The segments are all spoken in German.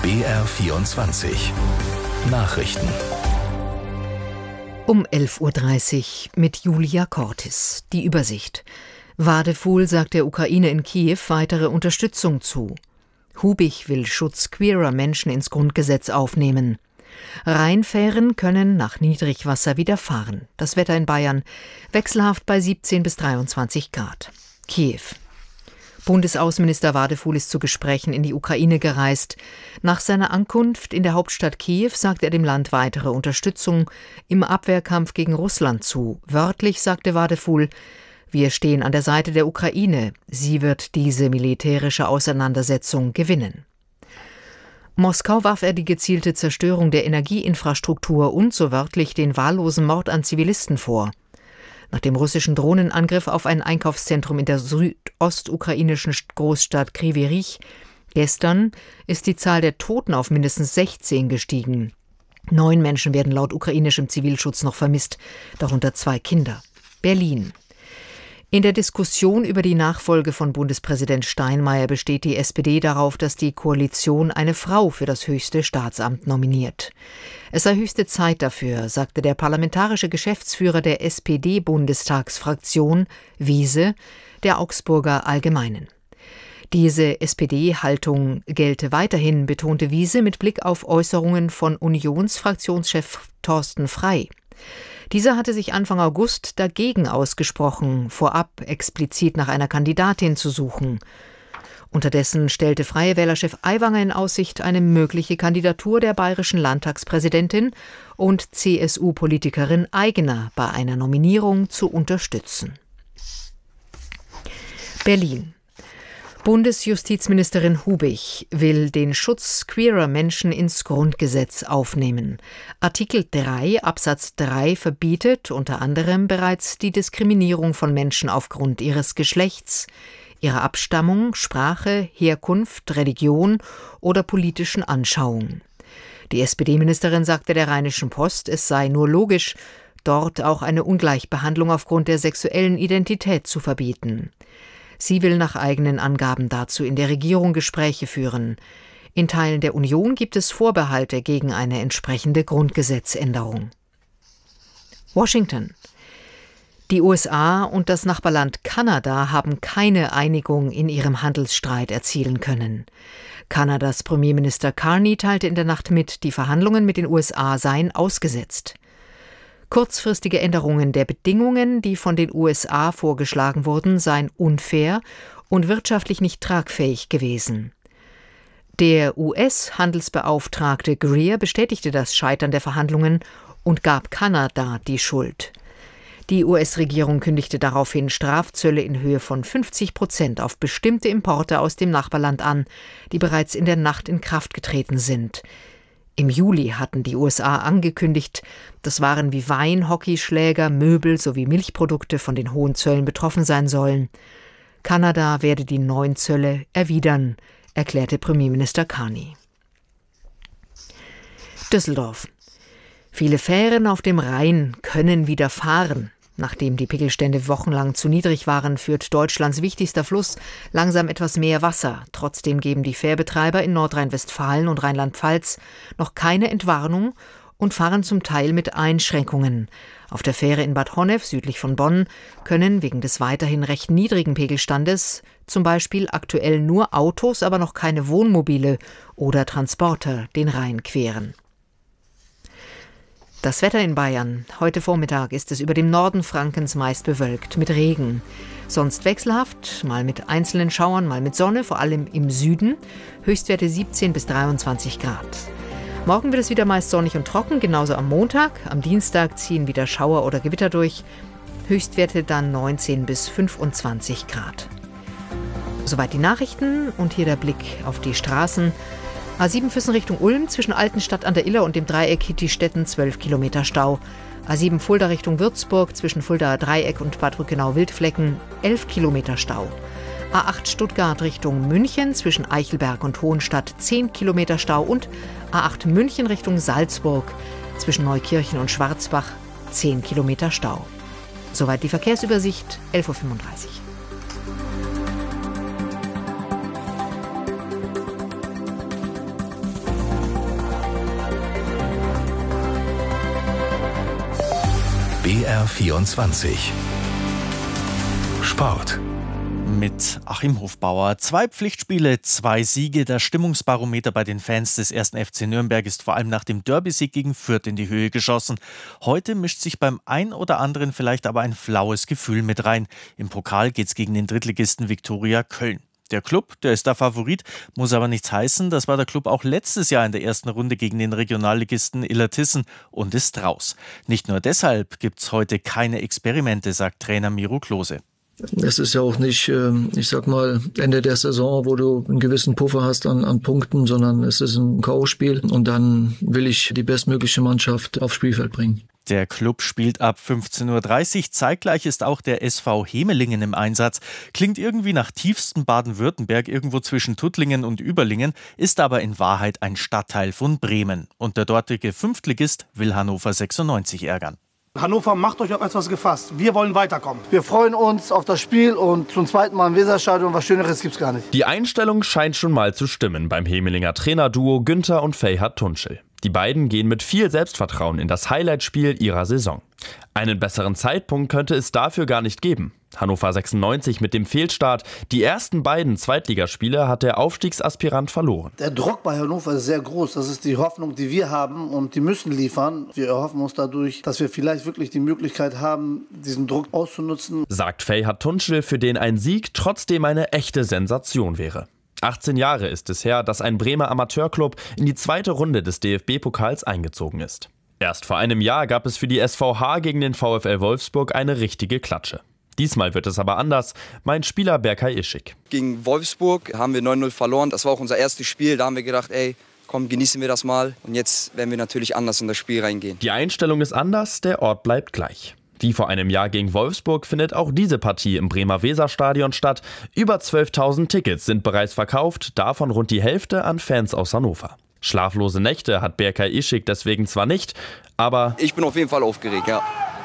BR24 Nachrichten. Um 11.30 Uhr mit Julia Cortis. Die Übersicht. Wadephul sagt der Ukraine in Kiew weitere Unterstützung zu. Hubich will Schutz queerer Menschen ins Grundgesetz aufnehmen. Rheinfähren können nach Niedrigwasser wieder fahren. Das Wetter in Bayern wechselhaft bei 17 bis 23 Grad. Kiew. Bundesaußenminister Wadephul ist zu Gesprächen in die Ukraine gereist. Nach seiner Ankunft in der Hauptstadt Kiew sagt er dem Land weitere Unterstützung im Abwehrkampf gegen Russland zu. Wörtlich sagte Wadephul: Wir stehen an der Seite der Ukraine. Sie wird diese militärische Auseinandersetzung gewinnen. Moskau warf er die gezielte Zerstörung der Energieinfrastruktur und, so wörtlich, den wahllosen Mord an Zivilisten vor. Nach dem russischen Drohnenangriff auf ein Einkaufszentrum in der südostukrainischen Großstadt Kryvyi Rih gestern ist die Zahl der Toten auf mindestens 16 gestiegen. 9 Menschen werden laut ukrainischem Zivilschutz noch vermisst, darunter 2 Kinder. Berlin. In der Diskussion über die Nachfolge von Bundespräsident Steinmeier besteht die SPD darauf, dass die Koalition eine Frau für das höchste Staatsamt nominiert. Es sei höchste Zeit dafür, sagte der parlamentarische Geschäftsführer der SPD-Bundestagsfraktion, Wiese, der Augsburger Allgemeinen. Diese SPD-Haltung gelte weiterhin, betonte Wiese mit Blick auf Äußerungen von Unionsfraktionschef Thorsten Frey. Dieser hatte sich Anfang August dagegen ausgesprochen, vorab explizit nach einer Kandidatin zu suchen. Unterdessen stellte Freie Wähler-Chef Aiwanger in Aussicht, eine mögliche Kandidatur der bayerischen Landtagspräsidentin und CSU-Politikerin Aigner bei einer Nominierung zu unterstützen. Berlin. Bundesjustizministerin Hubich will den Schutz queerer Menschen ins Grundgesetz aufnehmen. Artikel 3 Absatz 3 verbietet unter anderem bereits die Diskriminierung von Menschen aufgrund ihres Geschlechts, ihrer Abstammung, Sprache, Herkunft, Religion oder politischen Anschauung. Die SPD-Ministerin sagte der Rheinischen Post, es sei nur logisch, dort auch eine Ungleichbehandlung aufgrund der sexuellen Identität zu verbieten. Sie will nach eigenen Angaben dazu in der Regierung Gespräche führen. In Teilen der Union gibt es Vorbehalte gegen eine entsprechende Grundgesetzänderung. Washington. Die USA und das Nachbarland Kanada haben keine Einigung in ihrem Handelsstreit erzielen können. Kanadas Premierminister Carney teilte in der Nacht mit, die Verhandlungen mit den USA seien ausgesetzt. Kurzfristige Änderungen der Bedingungen, die von den USA vorgeschlagen wurden, seien unfair und wirtschaftlich nicht tragfähig gewesen. Der US-Handelsbeauftragte Greer bestätigte das Scheitern der Verhandlungen und gab Kanada die Schuld. Die US-Regierung kündigte daraufhin Strafzölle in Höhe von 50% auf bestimmte Importe aus dem Nachbarland an, die bereits in der Nacht in Kraft getreten sind. Im Juli hatten die USA angekündigt, dass Waren wie Wein, Hockeyschläger, Möbel sowie Milchprodukte von den hohen Zöllen betroffen sein sollen. Kanada werde die neuen Zölle erwidern, erklärte Premierminister Carney. Düsseldorf. Viele Fähren auf dem Rhein können wieder fahren. Nachdem die Pegelstände wochenlang zu niedrig waren, führt Deutschlands wichtigster Fluss langsam etwas mehr Wasser. Trotzdem geben die Fährbetreiber in Nordrhein-Westfalen und Rheinland-Pfalz noch keine Entwarnung und fahren zum Teil mit Einschränkungen. Auf der Fähre in Bad Honnef, südlich von Bonn, können wegen des weiterhin recht niedrigen Pegelstandes zum Beispiel aktuell nur Autos, aber noch keine Wohnmobile oder Transporter den Rhein queren. Das Wetter in Bayern. Heute Vormittag ist es über dem Norden Frankens meist bewölkt mit Regen. Sonst wechselhaft, mal mit einzelnen Schauern, mal mit Sonne, vor allem im Süden. Höchstwerte 17 bis 23 Grad. Morgen wird es wieder meist sonnig und trocken, genauso am Montag. Am Dienstag ziehen wieder Schauer oder Gewitter durch. Höchstwerte dann 19 bis 25 Grad. Soweit die Nachrichten und hier der Blick auf die Straßen. A7 Füssen Richtung Ulm, zwischen Altenstadt an der Iller und dem Dreieck Hitti-Stetten 12 Kilometer Stau. A7 Fulda Richtung Würzburg, zwischen Fuldaer Dreieck und Bad Rückenau-Wildflecken 11 Kilometer Stau. A8 Stuttgart Richtung München, zwischen Eichelberg und Hohenstadt 10 Kilometer Stau. Und A8 München Richtung Salzburg, zwischen Neukirchen und Schwarzbach 10 Kilometer Stau. Soweit die Verkehrsübersicht, 11.35 Uhr. BR24 Sport. Mit Achim Hofbauer. 2 Pflichtspiele, 2 Siege. Der Stimmungsbarometer bei den Fans des 1. FC Nürnberg ist vor allem nach dem Derby-Sieg gegen Fürth in die Höhe geschossen. Heute mischt sich beim ein oder anderen vielleicht aber ein flaues Gefühl mit rein. Im Pokal geht's gegen den Drittligisten Viktoria Köln. Der Club, der ist der Favorit, muss aber nichts heißen. Das war der Club auch letztes Jahr in der ersten Runde gegen den Regionalligisten Illertissen und ist raus. Nicht nur deshalb gibt's heute keine Experimente, sagt Trainer Miro Klose. Es ist ja auch nicht, ich sag mal, Ende der Saison, wo du einen gewissen Puffer hast an Punkten, sondern es ist ein K.O.-Spiel und dann will ich die bestmögliche Mannschaft aufs Spielfeld bringen. Der Club spielt ab 15:30 Uhr. Zeitgleich ist auch der SV Hemelingen im Einsatz. Klingt irgendwie nach tiefstem Baden-Württemberg, irgendwo zwischen Tuttlingen und Überlingen, ist aber in Wahrheit ein Stadtteil von Bremen. Und der dortige Fünftligist will Hannover 96 ärgern. Hannover, macht euch auf etwas gefasst. Wir wollen weiterkommen. Wir freuen uns auf das Spiel und zum zweiten Mal im Weserstadion. Was Schöneres gibt's gar nicht. Die Einstellung scheint schon mal zu stimmen beim Hemelinger Trainerduo Günther und Ferhat Tunçel. Die beiden gehen mit viel Selbstvertrauen in das Highlight-Spiel ihrer Saison. Einen besseren Zeitpunkt könnte es dafür gar nicht geben. Hannover 96 mit dem Fehlstart. Die ersten beiden Zweitligaspiele hat der Aufstiegsaspirant verloren. Der Druck bei Hannover ist sehr groß. Das ist die Hoffnung, die wir haben und die müssen liefern. Wir erhoffen uns dadurch, dass wir vielleicht wirklich die Möglichkeit haben, diesen Druck auszunutzen. Sagt Ferhat Tunçel, für den ein Sieg trotzdem eine echte Sensation wäre. 18 Jahre ist es her, dass ein Bremer Amateurclub in die zweite Runde des DFB-Pokals eingezogen ist. Erst vor einem Jahr gab es für die SVH gegen den VfL Wolfsburg eine richtige Klatsche. Diesmal wird es aber anders, meint Spieler Berkay Ischik. Gegen Wolfsburg haben wir 9-0 verloren. Das war auch unser erstes Spiel. Da haben wir gedacht, komm, genießen wir das mal. Und jetzt werden wir natürlich anders in das Spiel reingehen. Die Einstellung ist anders, der Ort bleibt gleich. Wie vor einem Jahr gegen Wolfsburg findet auch diese Partie im Bremer Weserstadion statt. Über 12.000 Tickets sind bereits verkauft, davon rund die Hälfte an Fans aus Hannover. Schlaflose Nächte hat Berkay Ischik deswegen zwar nicht, aber ich bin auf jeden Fall aufgeregt, ja.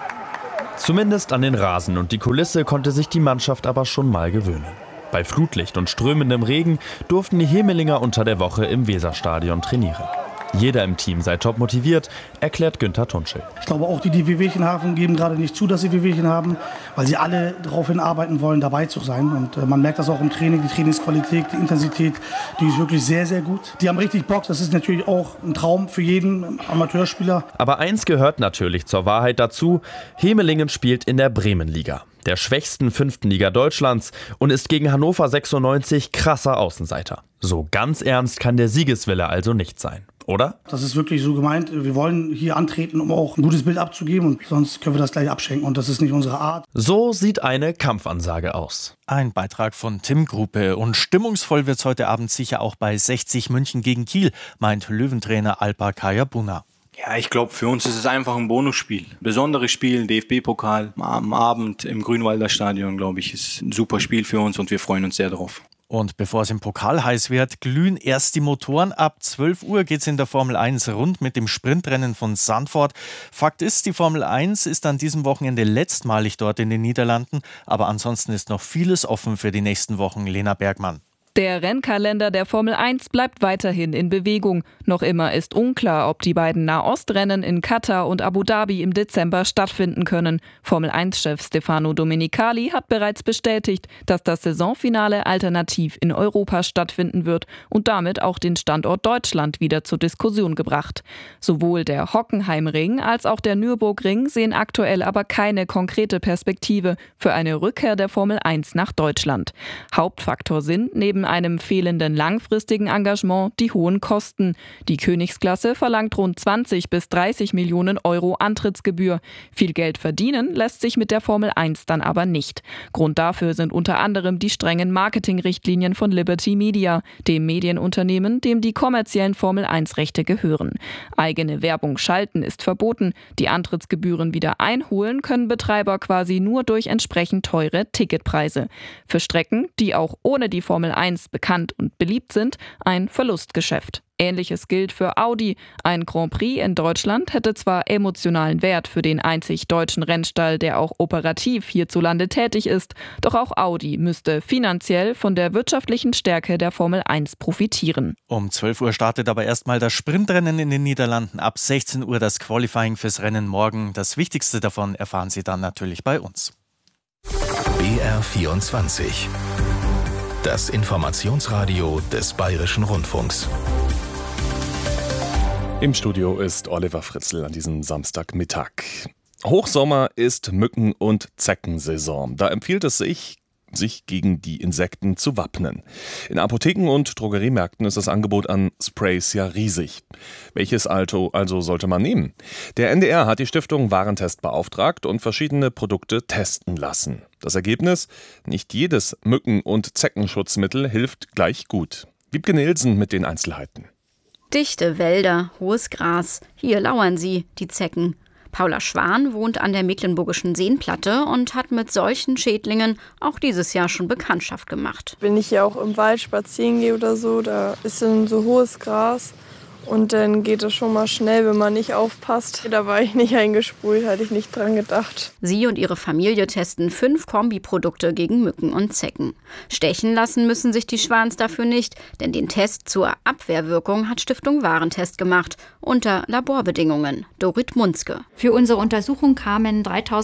Zumindest an den Rasen und die Kulisse konnte sich die Mannschaft aber schon mal gewöhnen. Bei Flutlicht und strömendem Regen durften die Hemelinger unter der Woche im Weserstadion trainieren. Jeder im Team sei top motiviert, erklärt Günther Tunçel. Ich glaube auch, die Wehwehchen haben, geben gerade nicht zu, dass sie Wehwehchen haben, weil sie alle darauf hinarbeiten wollen, dabei zu sein. Und man merkt das auch im Training, die Trainingsqualität, die Intensität, die ist wirklich sehr, sehr gut. Die haben richtig Bock, das ist natürlich auch ein Traum für jeden Amateurspieler. Aber eins gehört natürlich zur Wahrheit dazu, Hemelingen spielt in der Bremenliga, der schwächsten 5. Liga Deutschlands, und ist gegen Hannover 96 krasser Außenseiter. So ganz ernst kann der Siegeswille also nicht sein, oder? Das ist wirklich so gemeint. Wir wollen hier antreten, um auch ein gutes Bild abzugeben, und sonst können wir das gleich abschenken und das ist nicht unsere Art. So sieht eine Kampfansage aus. Ein Beitrag von Tim Gruppe. Und stimmungsvoll wird's heute Abend sicher auch bei 60 München gegen Kiel, meint Löwentrainer Alper Kayabuna. Ja, ich glaube, für uns ist es einfach ein Bonusspiel. Besonderes Spiel, DFB-Pokal am Abend im Grünwalder Stadion, glaube ich, ist ein super Spiel für uns und wir freuen uns sehr drauf. Und bevor es im Pokal heiß wird, glühen erst die Motoren. Ab 12 Uhr geht es in der Formel 1 rund mit dem Sprintrennen von Zandvoort. Fakt ist, die Formel 1 ist an diesem Wochenende letztmalig dort in den Niederlanden. Aber ansonsten ist noch vieles offen für die nächsten Wochen. Lena Bergmann. Der Rennkalender der Formel 1 bleibt weiterhin in Bewegung. Noch immer ist unklar, ob die beiden Nahostrennen in Katar und Abu Dhabi im Dezember stattfinden können. Formel-1-Chef Stefano Domenicali hat bereits bestätigt, dass das Saisonfinale alternativ in Europa stattfinden wird und damit auch den Standort Deutschland wieder zur Diskussion gebracht. Sowohl der Hockenheimring als auch der Nürburgring sehen aktuell aber keine konkrete Perspektive für eine Rückkehr der Formel 1 nach Deutschland. Hauptfaktor sind neben einem fehlenden langfristigen Engagement die hohen Kosten. Die Königsklasse verlangt rund 20 bis 30 Millionen Euro Antrittsgebühr. Viel Geld verdienen lässt sich mit der Formel 1 dann aber nicht. Grund dafür sind unter anderem die strengen Marketingrichtlinien von Liberty Media, dem Medienunternehmen, dem die kommerziellen Formel 1-Rechte gehören. Eigene Werbung schalten ist verboten. Die Antrittsgebühren wieder einholen können Betreiber quasi nur durch entsprechend teure Ticketpreise. Für Strecken, die auch ohne die Formel 1 bekannt und beliebt sind, ein Verlustgeschäft. Ähnliches gilt für Audi. Ein Grand Prix in Deutschland hätte zwar emotionalen Wert für den einzig deutschen Rennstall, der auch operativ hierzulande tätig ist, doch auch Audi müsste finanziell von der wirtschaftlichen Stärke der Formel 1 profitieren. Um 12 Uhr startet aber erstmal das Sprintrennen in den Niederlanden. Ab 16 Uhr das Qualifying fürs Rennen morgen. Das Wichtigste davon erfahren Sie dann natürlich bei uns. BR24. Das Informationsradio des Bayerischen Rundfunks. Im Studio ist Oliver Fritzl an diesem Samstagmittag. Hochsommer ist Mücken- und Zeckensaison. Da empfiehlt es sich gegen die Insekten zu wappnen. In Apotheken und Drogeriemärkten ist das Angebot an Sprays ja riesig. Welches also sollte man nehmen? Der NDR hat die Stiftung Warentest beauftragt und verschiedene Produkte testen lassen. Das Ergebnis? Nicht jedes Mücken- und Zeckenschutzmittel hilft gleich gut. Wiebke Nielsen mit den Einzelheiten. Dichte Wälder, hohes Gras, hier lauern sie, die Zecken. Paula Schwan wohnt an der Mecklenburgischen Seenplatte und hat mit solchen Schädlingen auch dieses Jahr schon Bekanntschaft gemacht. Wenn ich hier auch im Wald spazieren gehe oder so, da ist dann so hohes Gras und dann geht es schon mal schnell, wenn man nicht aufpasst. Da war ich nicht eingesprüht, hatte ich nicht dran gedacht. Sie und ihre Familie testen 5 Kombiprodukte gegen Mücken und Zecken. Stechen lassen müssen sich die Schwans dafür nicht, denn den Test zur Abwehrwirkung hat Stiftung Warentest gemacht, unter Laborbedingungen. Dorit Munzke. Für unsere Untersuchung kamen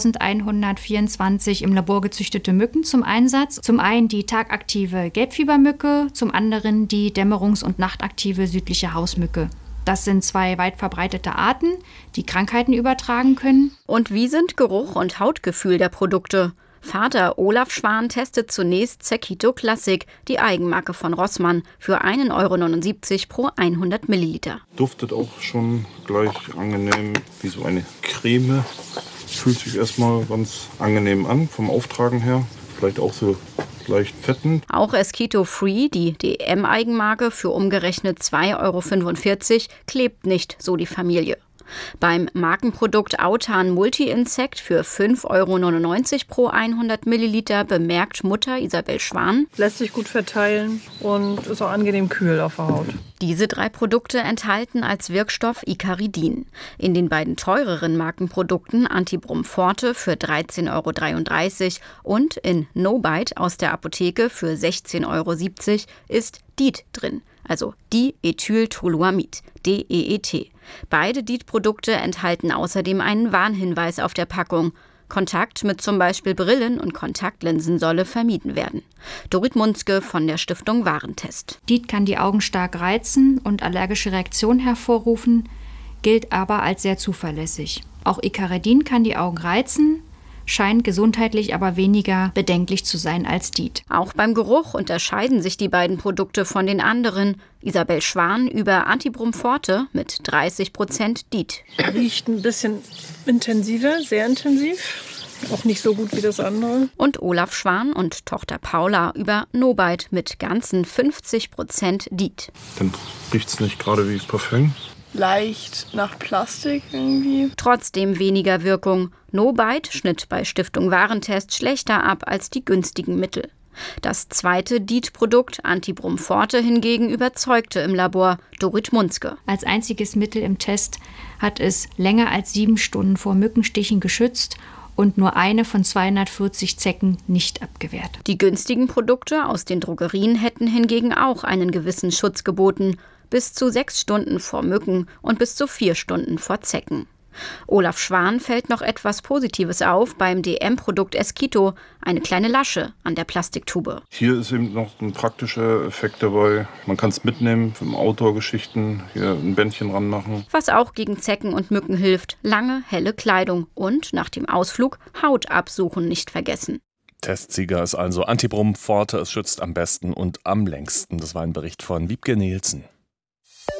3124 im Labor gezüchtete Mücken zum Einsatz. Zum einen die tagaktive Gelbfiebermücke, zum anderen die dämmerungs- und nachtaktive südliche Hausmücke. Das sind 2 weit verbreitete Arten, die Krankheiten übertragen können. Und wie sind Geruch und Hautgefühl der Produkte? Vater Olaf Schwan testet zunächst Zecchito Classic, die Eigenmarke von Rossmann, für 1,79 € pro 100 Milliliter. Duftet auch schon gleich angenehm wie so eine Creme. Fühlt sich erstmal ganz angenehm an vom Auftragen her. Vielleicht auch so leicht fetten. Auch Esquito Free, die DM-Eigenmarke, für umgerechnet 2,45 € klebt nicht, so die Familie. Beim Markenprodukt Autan Multi-Insekt für 5,99 € pro 100 Milliliter bemerkt Mutter Isabel Schwan: Lässt sich gut verteilen und ist auch angenehm kühl auf der Haut. Diese 3 Produkte enthalten als Wirkstoff Icaridin. In den beiden teureren Markenprodukten Antibrum Forte für 13,33 € und in No Bite aus der Apotheke für 16,70 € ist DEET drin, also Diethyltoluamid, DEET. Beide DEET-Produkte enthalten außerdem einen Warnhinweis auf der Packung. Kontakt mit zum Beispiel Brillen und Kontaktlinsen solle vermieden werden. Dorit Munzke von der Stiftung Warentest. DEET kann die Augen stark reizen und allergische Reaktionen hervorrufen, gilt aber als sehr zuverlässig. Auch Icaridin kann die Augen reizen, scheint gesundheitlich aber weniger bedenklich zu sein als DEET. Auch beim Geruch unterscheiden sich die beiden Produkte von den anderen. Isabel Schwan über Antibrum Forte mit 30% DEET. Riecht ein bisschen intensiver, sehr intensiv. Auch nicht so gut wie das andere. Und Olaf Schwan und Tochter Paula über No Bite mit ganzen 50% DEET. Dann riecht es nicht gerade wie Parfüm. Leicht nach Plastik irgendwie. Trotzdem weniger Wirkung. No Bite schnitt bei Stiftung Warentest schlechter ab als die günstigen Mittel. Das zweite DEET-Produkt, Antibrum Forte, hingegen überzeugte im Labor. Dorit Munzke. Als einziges Mittel im Test hat es länger als 7 Stunden vor Mückenstichen geschützt und nur eine von 240 Zecken nicht abgewehrt. Die günstigen Produkte aus den Drogerien hätten hingegen auch einen gewissen Schutz geboten. Bis zu 6 Stunden vor Mücken und bis zu 4 Stunden vor Zecken. Olaf Schwan fällt noch etwas Positives auf beim DM-Produkt Esquito, eine kleine Lasche an der Plastiktube. Hier ist eben noch ein praktischer Effekt dabei. Man kann es mitnehmen, für Outdoor-Geschichten, hier ein Bändchen ranmachen. Was auch gegen Zecken und Mücken hilft, lange, helle Kleidung und nach dem Ausflug Haut absuchen nicht vergessen. Testsieger ist also Antibrum Forte, es schützt am besten und am längsten. Das war ein Bericht von Wiebke Nielsen.